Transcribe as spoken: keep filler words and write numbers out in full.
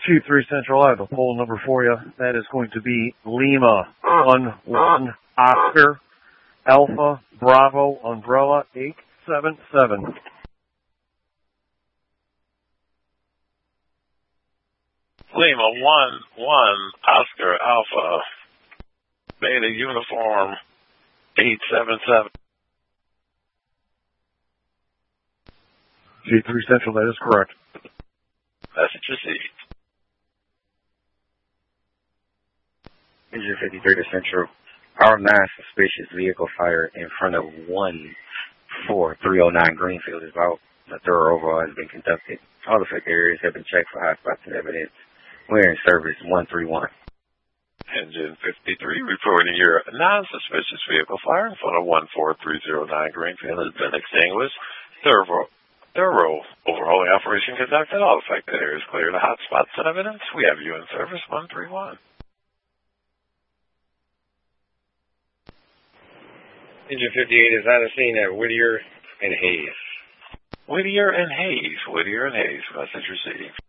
Chief three Central, I have a poll number for you. That is going to be Lima one one Oscar Alpha Bravo Umbrella eight seven seven. Lima one one Oscar Alpha Beta Uniform eight seven seven. Chief three Central, that is correct. Message received. Engine fifty-three to Central. Our nine suspicious vehicle fire in front of one four three oh nine Greenfield is out. A thorough overhaul has been conducted. All affected areas have been checked for hotspots and evidence. We're in service one three one. Engine fifty-three reporting your non-suspicious vehicle fire in front of one four three oh nine Greenfield has been extinguished. Thorough, thorough overhauling operation conducted. All affected areas cleared. The hotspots and evidence. We have you in service one three one. Engine fifty-eight is on the scene at Whittier and Hayes. Whittier and Hayes. Whittier and Hayes. Message received.